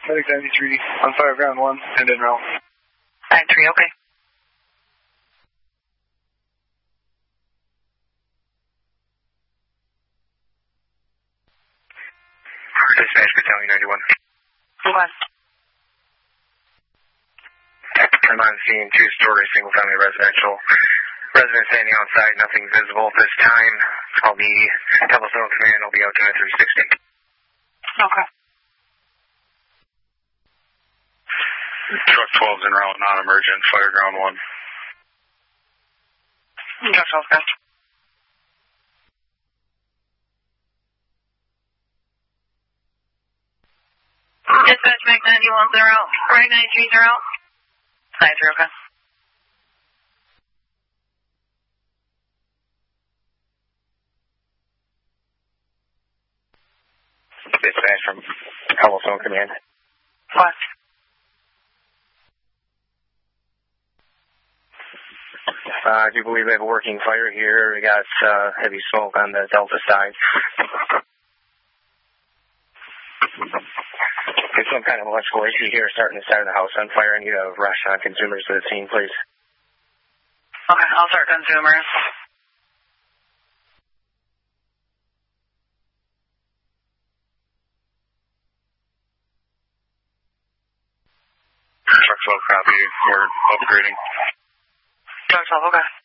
Medic 93 on fire ground 1 and en route. 93, okay. Dispatch Battalion 91. Move on. I'm on scene, two-story, single-family residential. Resident standing outside, nothing visible at this time. I'll be telephone command, I'll be out to 360. Okay. Truck 12's en route, non-emergent, fire ground 1. Truck 12's good. Dispatch Mag 91's are out. Right 93's are out. 93, okay. Dispatch from telephone command. What? I do believe we have a working fire here. We got heavy smoke on the Delta side. There's some kind of electrical issue here starting the side of the house on fire. I need a rush on consumers to the scene, please. Okay, I'll start consumers. Truck 12 copy, we're upgrading. Truck 12, okay.